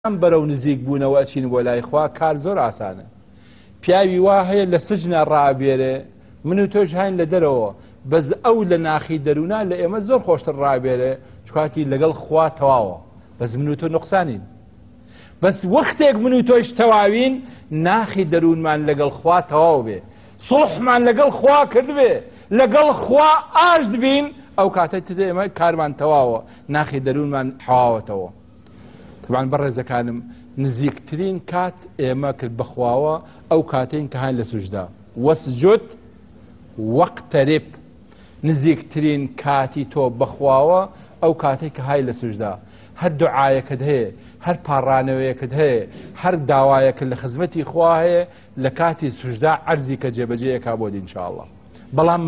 ئەم بەرەو نزیک بوونەوە ئەچین بۆ لای خوا کار زۆر ئاسانە. پیاوی وا هەیە لە سجنە ڕابێرێ، من و تۆش هاین لە دەرەوە، بەس ئەو لە ناخی دەرونا لە ئێمە زۆر خۆشتر ڕابێرێ، چکاتی لەگەڵ خوا تەواوە، بەس من و تۆ نوقسانین. بەس وەختێک من و تۆش تەواوین، ناخی دەروونمان لەگەڵ خوا تەواو بێ، سڵحمان لەگەڵ خوا کردبێ، لەگەڵ خوا ئاش دبین، ئەو کاتێک تدە ئێمە کارمان تەواوە، ناخی دەروونمان حواوەتەوە. طبعا بەڕێزەکانم، نزیکترین کات ئێمە کرد بەخواوە ئەو کاتین کە هاین لە سوجدا، وەسجود وەقتەرب. نزیکترین کاتی تۆ بەخواوە ئەو کاتێک کە های لە سوجدا، هەر دوعایەکت هەیە، هەر پاڕانەوەیەکت هەیە، هەر داوایەکت لە خزمەتی خوا هەیە، لە کاتی سوجدا عەرزی کە جێبەجێیەکا بۆ دی ئینشاءڵڵا. بەڵام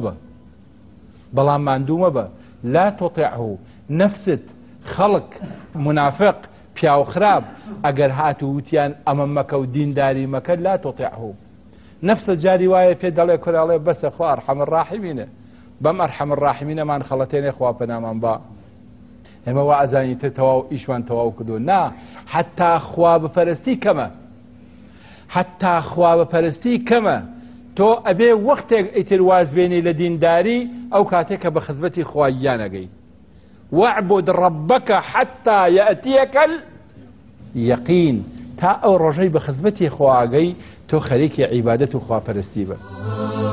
ماندوو مەبە، لا تطیعه. نەفست، خەڵک، منافق، پیاو خراپ ئەگەر هات و وتیان ئەمە مەکە و دینداری مەکە، لا تطیعه. نەفسە جاری وایە پێ دەڵێ کوراڵێ بەسە خوا ئەرحەم الراحیمینە، بەم ئەرحەم الراحیمینەمان خەڵەتێنێ خوا پەنامان با. ئێمە وا ئەزانی تر تەواو ئیشمان تەواو کردو. نا، حتا خوا بپەرستی کەمە، تۆ ئەبێ وەختێک ئیتر وازبێنی لە دینداری، ئەو کاتێک کە بە خزمەتی خواییان ئەگەی. واعبد ربك حتى يأتيك اليقين. تا ئەو ڕۆژەی بە خزمەتی خواگەی تۆ خەریکی عیبادەت و خواپەرستی بە.